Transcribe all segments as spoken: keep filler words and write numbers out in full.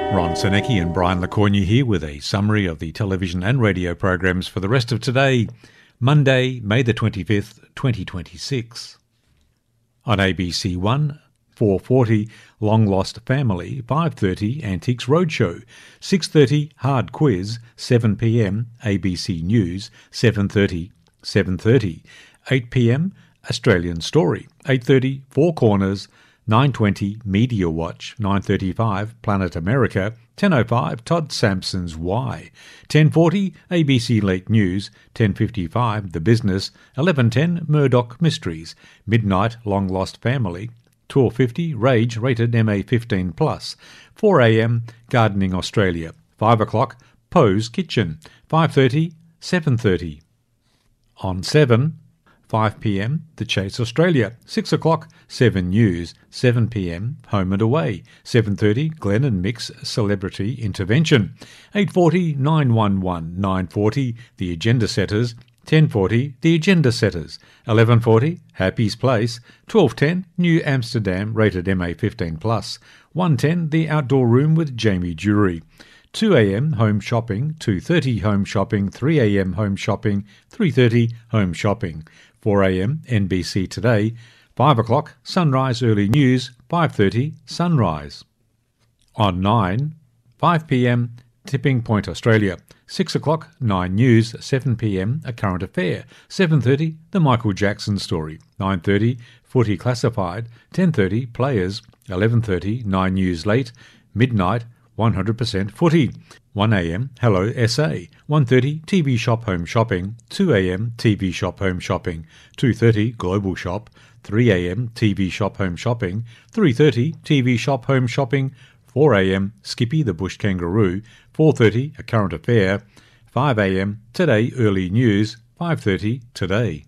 Ron Senecki and Brian Lecornu here with a summary of the television and radio programs for the rest of today, Monday, May the twenty-fifth, twenty twenty-six. On A B C One, four forty, Long Lost Family, five thirty, Antiques Roadshow, six thirty, Hard Quiz, seven p m, A B C News, seven thirty, seven thirty, eight p m, Australian Story, eight thirty, Four Corners, nine twenty, Media Watch, nine thirty-five, Planet America, ten oh five, Todd Sampson's Why, ten forty, A B C Late News, ten fifty-five, The Business, eleven ten, Murdoch Mysteries, midnight, Long Lost Family, twelve fifty, Rage, rated M A fifteen plus, four a m, Gardening Australia, five o'clock, Poe's Kitchen, five thirty, seven thirty. On seven, five p m, The Chase Australia, six o'clock, seven News, seven p m, Home and Away, seven thirty, Glenn and Mick's Celebrity Intervention, eight forty, nine one one, nine forty, The Agenda Setters, ten forty, The Agenda Setters, eleven forty, Happy's Place, twelve ten, New Amsterdam, rated M A fifteen plus, one ten, The Outdoor Room with Jamie Dury, two a m, Home Shopping, two thirty, Home Shopping, three a m, Home Shopping, three thirty, Home Shopping, four a m, N B C Today, five o'clock, Sunrise Early News, five thirty, Sunrise. On nine, five p m, Tipping Point Australia, six o'clock, nine News, seven p m, A Current Affair, seven thirty, The Michael Jackson Story, nine thirty, Footy Classified, ten thirty, Players, eleven thirty, nine News Late, midnight, one hundred percent Footy, one a m, Hello S A, one thirty, T V Shop Home Shopping, two a m, T V Shop Home Shopping, two thirty, Global Shop, three a m, T V Shop Home Shopping, three thirty, T V Shop Home Shopping, four a m, Skippy the Bush Kangaroo, four thirty, A Current Affair, five a m, Today Early News, five thirty, Today.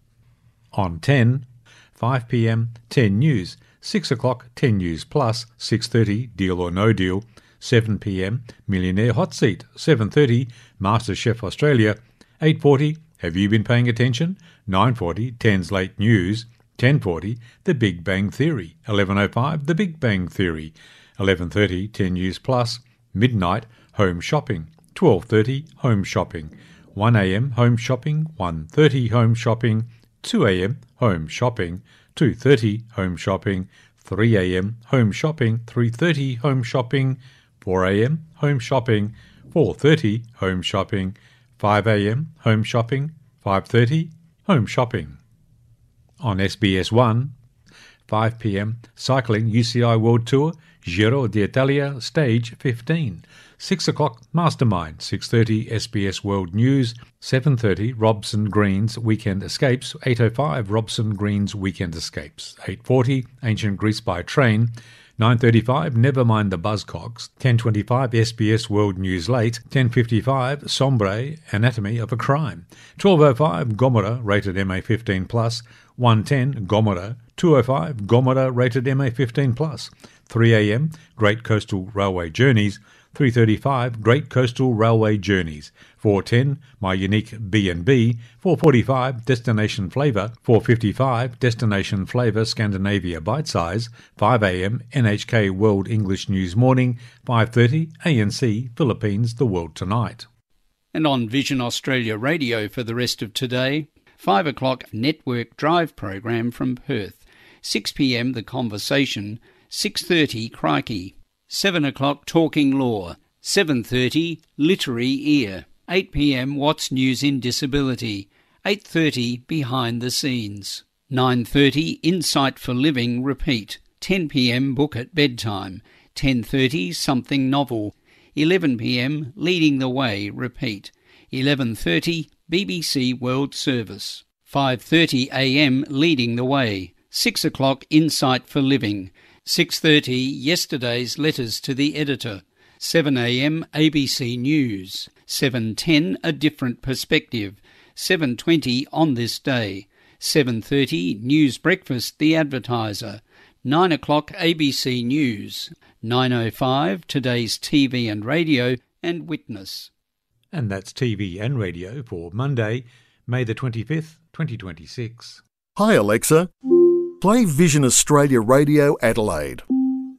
On ten, five p m, ten News, six o'clock, ten News Plus, six thirty, Deal or No Deal, seven p m, Millionaire Hot Seat, seven thirty, MasterChef Australia, eight forty, Have You Been Paying Attention? nine forty, ten's Late News, ten forty, The Big Bang Theory, eleven oh five, The Big Bang Theory, eleven thirty, ten News Plus, midnight, Home Shopping, twelve thirty, Home Shopping, one a m, Home Shopping, one thirty, Home Shopping, two a m, Home Shopping, two thirty, Home Shopping, three a m, Home Shopping, three thirty, Home Shopping, four a m, Home Shopping, four thirty, Home Shopping, five a m, Home Shopping, five thirty, Home Shopping. On S B S one, five p m, Cycling U C I World Tour, Giro d'Italia, Stage fifteen, six o'clock, Mastermind, six thirty, S B S World News, seven thirty, Robson Green's Weekend Escapes, eight oh five, Robson Green's Weekend Escapes, eight forty, Ancient Greece by Train, nine thirty-five, Never Mind the Buzzcocks, ten twenty-five, S B S World News Late, ten fifty-five, Sombre, Anatomy of a Crime, twelve oh five, Gomorrah, rated M A fifteen plus, one ten, Gomorrah, two oh five, Gomorrah, rated M A fifteen plus, three a m, Great Coastal Railway Journeys, three thirty-five, Great Coastal Railway Journeys, four ten, My Unique B and B, four forty-five, Destination Flavour, four fifty-five, Destination Flavour Scandinavia Bite Size, five a m, N H K World English News Morning, five thirty, A N C Philippines The World Tonight. And on Vision Australia Radio for the rest of today, five o'clock Network Drive program from Perth, six p m The Conversation, six thirty Crikey, seven o'clock Talking Law, seven thirty Literary Ear, eight p m What's News in Disability, eight thirty Behind the Scenes, nine thirty Insight for Living Repeat, ten p m Book at Bedtime, ten thirty Something Novel, eleven p m Leading the Way Repeat, eleven thirty B B C World Service, five thirty a m Leading the Way, six o'clock Insight for Living, six thirty Yesterday's Letters to the Editor, seven a m A B C News, seven ten A Different Perspective, seven twenty On This Day, seven thirty News Breakfast The Advertiser, nine o'clock A B C News, nine oh five Today's T V and Radio and Witness. And that's T V and radio for Monday, May the twenty-fifth, twenty twenty-six. Hi Alexa, play Vision Australia Radio Adelaide.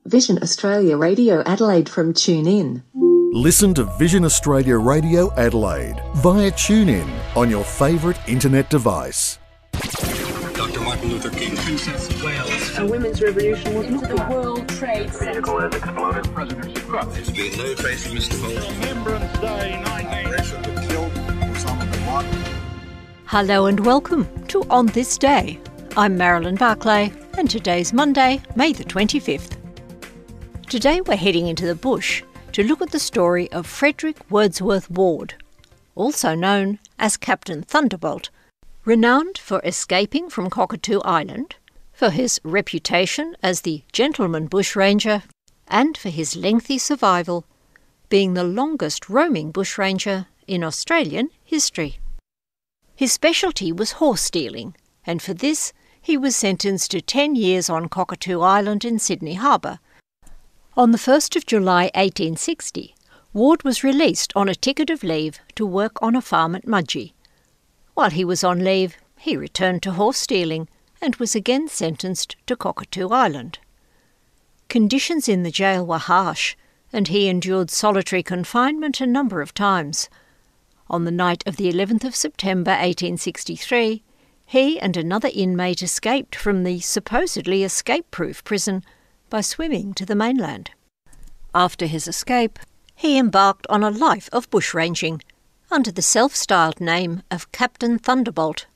Vision Australia Radio Adelaide from TuneIn. Listen to Vision Australia Radio Adelaide via TuneIn on your favourite internet device. Doctor Martin Luther King. Princess of Wales. A women's revolution would look like. The World Trade Center. Vehicle has exploded. President Trump. There's been no trace of Mister Foley. Remembrance Day nineteen. President killed Osama bin Laden. Hello and welcome to On This Day. I'm Marilyn Barclay and today's Monday, May the twenty-fifth. Today we're heading into the bush to look at the story of Frederick Wordsworth Ward, also known as Captain Thunderbolt, renowned for escaping from Cockatoo Island, for his reputation as the gentleman bushranger, and for his lengthy survival, being the longest roaming bushranger in Australian history. His specialty was horse stealing, and for this he was sentenced to ten years on Cockatoo Island in Sydney Harbour. On the first of July eighteen sixty, Ward was released on a ticket of leave to work on a farm at Mudgee. While he was on leave, he returned to horse stealing and was again sentenced to Cockatoo Island. Conditions in the jail were harsh, and he endured solitary confinement a number of times. On the night of the eleventh of September eighteen sixty-three, he and another inmate escaped from the supposedly escape-proof prison by swimming to the mainland. After his escape, he embarked on a life of bushranging under the self-styled name of Captain Thunderbolt.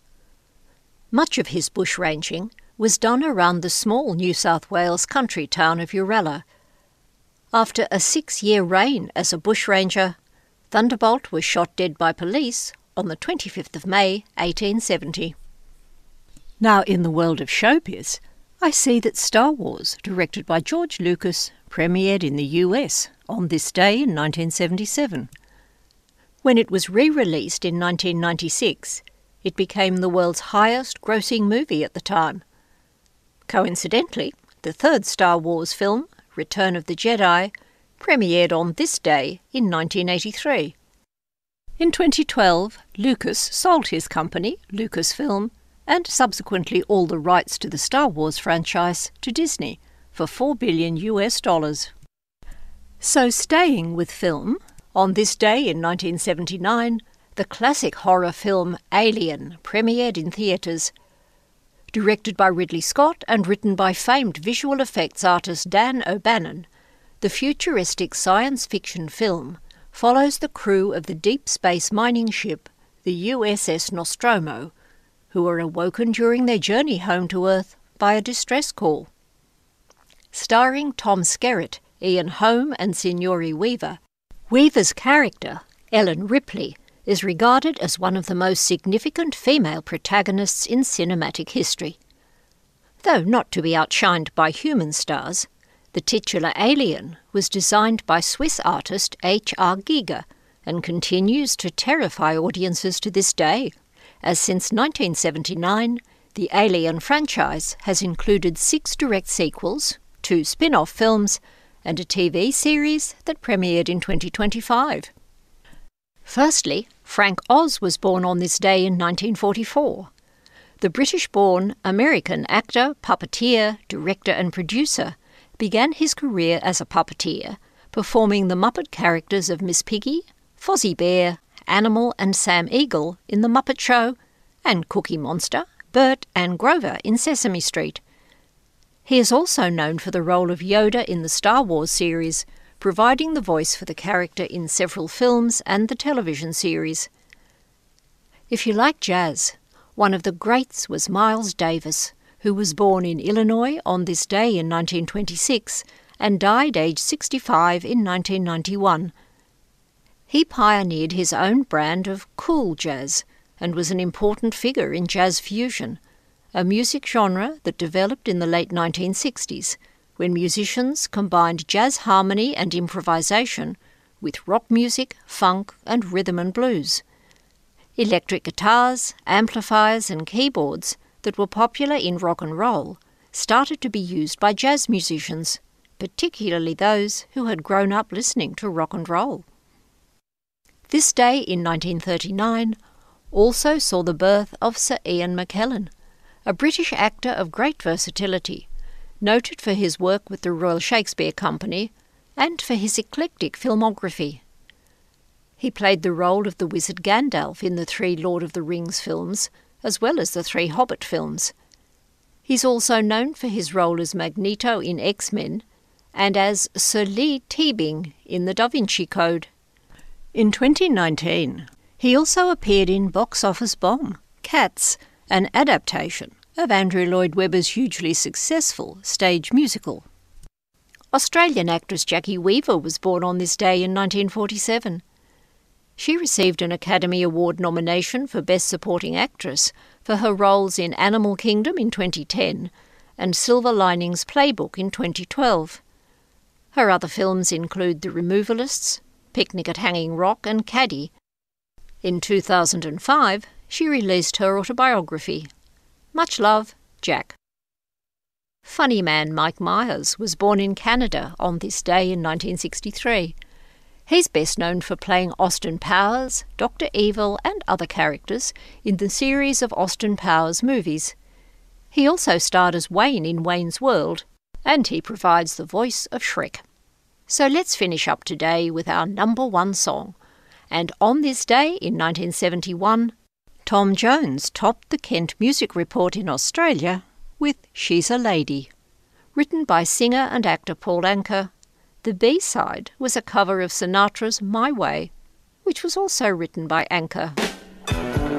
Much of his bushranging was done around the small New South Wales country town of Uralla. After a six-year reign as a bushranger, Thunderbolt was shot dead by police on the twenty-fifth of May eighteen seventy. Now in the world of showbiz, I see that Star Wars, directed by George Lucas, premiered in the U S on this day in nineteen seventy-seven. When it was re-released in nineteen ninety-six, it became the world's highest-grossing movie at the time. Coincidentally, the third Star Wars film, Return of the Jedi, premiered on this day in nineteen eighty-three. In twenty twelve, Lucas sold his company, Lucasfilm, and subsequently all the rights to the Star Wars franchise to Disney for four billion US dollars. So staying with film, on this day in nineteen seventy-nine, the classic horror film Alien premiered in theatres. Directed by Ridley Scott and written by famed visual effects artist Dan O'Bannon, the futuristic science fiction film follows the crew of the deep space mining ship, the U S S Nostromo, who are awoken during their journey home to Earth by a distress call. Starring Tom Skerritt, Ian Holm and Signori Weaver, Weaver's character, Ellen Ripley, is regarded as one of the most significant female protagonists in cinematic history. Though not to be outshined by human stars, the titular alien was designed by Swiss artist H R Giger and continues to terrify audiences to this day, as since nineteen seventy-nine, the Alien franchise has included six direct sequels, two spin-off films, and a T V series that premiered in twenty twenty-five. Firstly, Frank Oz was born on this day in nineteen forty-four. The British-born American actor, puppeteer, director and producer began his career as a puppeteer, performing the Muppet characters of Miss Piggy, Fozzie Bear, Animal and Sam Eagle in The Muppet Show, and Cookie Monster, Bert and Grover in Sesame Street. He is also known for the role of Yoda in the Star Wars series, providing the voice for the character in several films and the television series. If you like jazz, one of the greats was Miles Davis, who was born in Illinois on this day in nineteen twenty-six and died aged sixty-five in nineteen ninety-one. He pioneered his own brand of cool jazz and was an important figure in jazz fusion, a music genre that developed in the late nineteen sixties, when musicians combined jazz harmony and improvisation with rock music, funk, and rhythm and blues. Electric guitars, amplifiers, and keyboards that were popular in rock and roll started to be used by jazz musicians, particularly those who had grown up listening to rock and roll. This day in nineteen thirty-nine also saw the birth of Sir Ian McKellen, a British actor of great versatility, noted for his work with the Royal Shakespeare Company and for his eclectic filmography. He played the role of the wizard Gandalf in the three Lord of the Rings films, as well as the three Hobbit films. He's also known for his role as Magneto in X-Men and as Sir Lee Teabing in The Da Vinci Code. In twenty nineteen, he also appeared in Box Office Bomb, Cats, an adaptation of Andrew Lloyd Webber's hugely successful stage musical. Australian actress Jackie Weaver was born on this day in nineteen forty-seven. She received an Academy Award nomination for Best Supporting Actress for her roles in Animal Kingdom in twenty ten and Silver Linings Playbook in twenty twelve. Her other films include The Removalists, Picnic at Hanging Rock and Caddy. In two thousand five, she released her autobiography, Much Love, Jack. Funny man Mike Myers was born in Canada on this day in nineteen sixty-three. He's best known for playing Austin Powers, Doctor Evil and other characters in the series of Austin Powers movies. He also starred as Wayne in Wayne's World, and he provides the voice of Shrek. So let's finish up today with our number one song. And on this day in nineteen seventy-one, Tom Jones topped the Kent Music Report in Australia with She's a Lady. Written by singer and actor Paul Anka, the B-side was a cover of Sinatra's My Way, which was also written by Anka.